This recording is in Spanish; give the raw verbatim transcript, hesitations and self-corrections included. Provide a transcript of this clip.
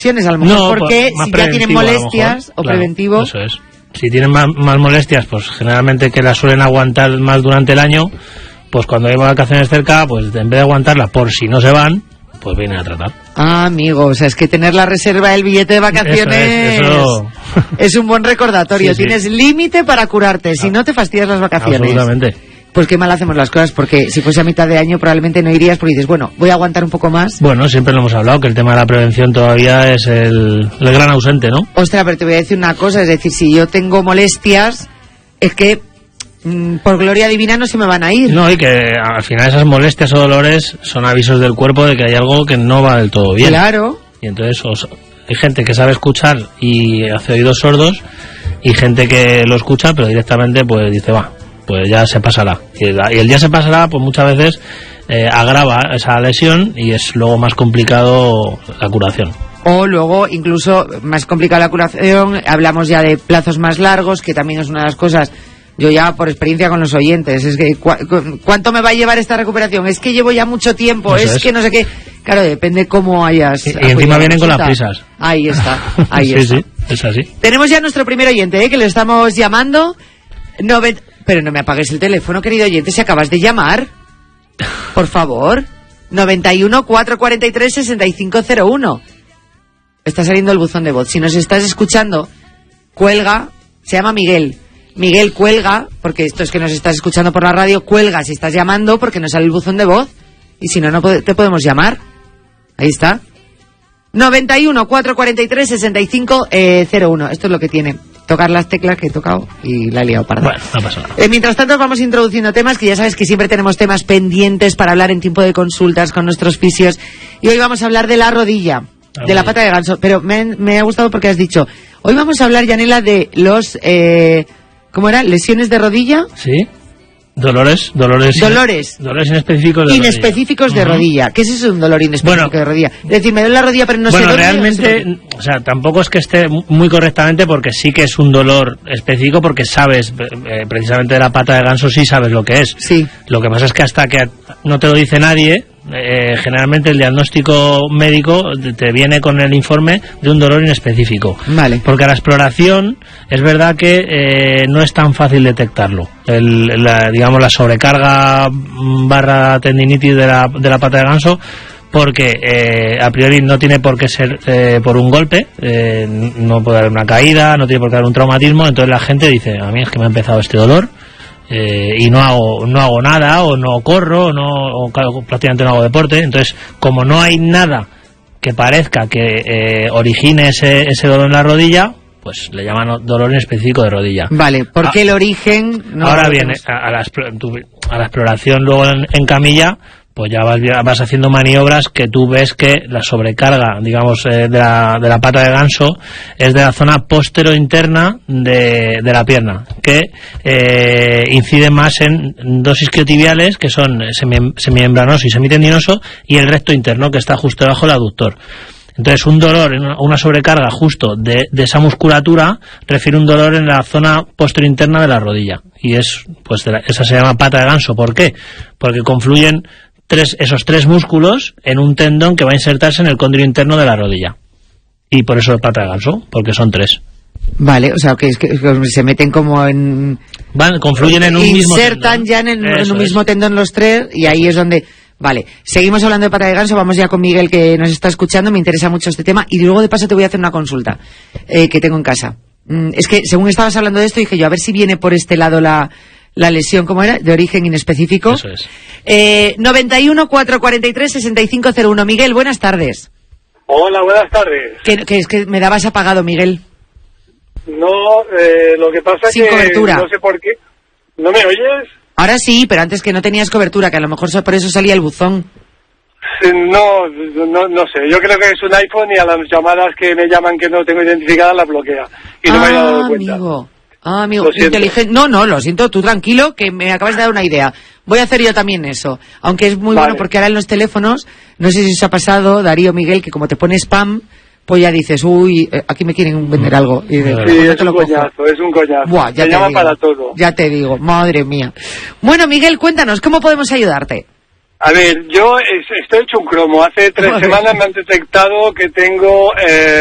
A lo mejor no, porque pues, si ya tienen molestias o claro, preventivo. Eso es. Si tienen más, más molestias, pues generalmente que las suelen aguantar más durante el año, pues cuando hay vacaciones cerca, pues en vez de aguantarlas por si no se van, pues vienen a tratar. Ah, amigo, o sea, es que tener la reserva del billete de vacaciones eso es, eso... es un buen recordatorio. Sí, sí. Tienes límite para curarte, si no te fastidias las vacaciones. Absolutamente. Pues qué mal hacemos las cosas, porque si fuese a mitad de año probablemente no irías, porque dices, bueno, voy a aguantar un poco más. Bueno, siempre lo hemos hablado, que el tema de la prevención todavía es el, el gran ausente, ¿no? Ostras, pero te voy a decir una cosa, es decir, si yo tengo molestias, es que mmm, por gloria divina no se me van a ir. No, y que al final esas molestias o dolores son avisos del cuerpo de que hay algo que no va del todo bien. Claro. Y entonces os, hay gente que sabe escuchar y hace oídos sordos, y gente que lo escucha, pero directamente pues dice, va, pues ya se pasará. Y el, y el ya se pasará, pues muchas veces eh, agrava esa lesión y es luego más complicado la curación. O luego, incluso más complicada la curación, hablamos ya de plazos más largos, que también es una de las cosas, yo ya por experiencia con los oyentes, es que cu ¿cuánto me va a llevar esta recuperación? Es que llevo ya mucho tiempo, es, es que no sé qué. Claro, depende cómo hayas... Y, y encima vienen con las prisas. Ahí está, ahí sí, está. Sí, es así. Tenemos ya nuestro primer oyente, ¿eh? Que lo estamos llamando. Noven... Pero no me apagues el teléfono, querido oyente, si acabas de llamar. Por favor. noventa y uno, cuatrocientos cuarenta y tres, sesenta y cinco cero uno. Está saliendo el buzón de voz. Si nos estás escuchando, cuelga. Se llama Miguel. Miguel, cuelga, porque esto es que nos estás escuchando por la radio. Cuelga si estás llamando, porque nos sale el buzón de voz. Y si no, no te podemos llamar. Ahí está. noventa y uno, cuatrocientos cuarenta y tres, sesenta y cinco cero uno. Esto es lo que tiene. Tocar las teclas que he tocado y la he liado parda. Bueno, no pasa nada. Eh, mientras tanto vamos introduciendo temas, que ya sabes que siempre tenemos temas pendientes para hablar en tiempo de consultas con nuestros fisios. Y hoy vamos a hablar de la rodilla, la de la pata de ganso. Pero me, me ha gustado porque has dicho, hoy vamos a hablar, Yanela, de los... Eh, ¿Cómo era? ¿Lesiones de rodilla? Sí. Dolores, dolores, dolores, in, dolores inespecíficos de inespecíficos rodilla. de rodilla. ¿Qué es eso, un dolor inespecífico bueno, de rodilla? Es decir, me duele la rodilla, pero no bueno, sé dónde. Bueno, realmente, o sea, tampoco es que esté muy correctamente, porque sí que es un dolor específico, porque sabes, eh, precisamente de la pata de ganso sí sabes lo que es. Sí. Lo que pasa es que hasta que no te lo dice nadie, eh, generalmente el diagnóstico médico te viene con el informe de un dolor inespecífico. Vale. Porque a la exploración es verdad que eh, no es tan fácil detectarlo. El, la, digamos la sobrecarga barra tendinitis de la, de la pata de ganso, porque eh, a priori no tiene por qué ser eh, por un golpe, eh, no puede haber una caída, no tiene por qué haber un traumatismo. Entonces la gente dice, a mí es que me ha empezado este dolor, Eh, y no hago no hago nada, o no corro, o, no, o prácticamente no hago deporte. Entonces, como no hay nada que parezca que eh, origine ese, ese dolor en la rodilla, pues le llaman dolor específico de rodilla. Vale, ¿por qué ah, el origen? No ahora bien, a, a, la, a la exploración luego en, en camilla, pues ya vas, vas haciendo maniobras que tú ves que la sobrecarga, digamos, eh, de, la, de la pata de ganso es de la zona postero-interna de, de la pierna, que eh, incide más en dos isquiotibiales, que son semi, semimembranoso y semitendinoso, y el recto interno, que está justo debajo del aductor. Entonces, un dolor, una sobrecarga justo de, de esa musculatura refiere un dolor en la zona posterior-interna de la rodilla. Y es, pues, de la, esa se llama pata de ganso. ¿Por qué? Porque confluyen tres, esos tres músculos en un tendón que va a insertarse en el cóndilo interno de la rodilla. Y por eso es pata de ganso, porque son tres. Vale, o sea, que, es que se meten como en... Van, confluyen en un mismo tendón. Insertan ya en, el, en un mismo es. tendón los tres, y ahí es donde... Vale, seguimos hablando de pata de ganso, vamos ya con Miguel, que nos está escuchando, me interesa mucho este tema, y luego de paso te voy a hacer una consulta eh, que tengo en casa. Mm, es que según estabas hablando de esto, dije yo, a ver si viene por este lado la, la lesión, ¿cómo era? De origen inespecífico. Eso es. Eh, noventa y uno, cuatrocientos cuarenta y tres, sesenta y cinco cero uno. Miguel, buenas tardes. Hola, buenas tardes. Que, que es que me dabas apagado, Miguel. No, eh, lo que pasa es Sin que cobertura. No sé por qué. ¿No me oyes? Ahora sí, pero antes que no tenías cobertura, que a lo mejor por eso salía el buzón. No, no, no sé. Yo creo que es un iPhone y a las llamadas que me llaman que no tengo identificadas las bloquea. Y no ah, me había dado cuenta. Amigo. Ah, amigo. Inteligente. No, no, lo siento, tú tranquilo, que me acabas de dar una idea. Voy a hacer yo también eso. Aunque es muy vale. bueno porque ahora en los teléfonos, no sé si os ha pasado, Darío, Miguel, que como te pone spam, pues ya dices, uy, aquí me quieren vender algo. Y de, sí, es un coñazo, es un coñazo. Buah, ya te te llaman digo, para todo. Ya te digo, madre mía. Bueno, Miguel, cuéntanos, ¿cómo podemos ayudarte? A ver, yo es- estoy hecho un cromo. Hace tres Joder. semanas me han detectado que tengo... Eh,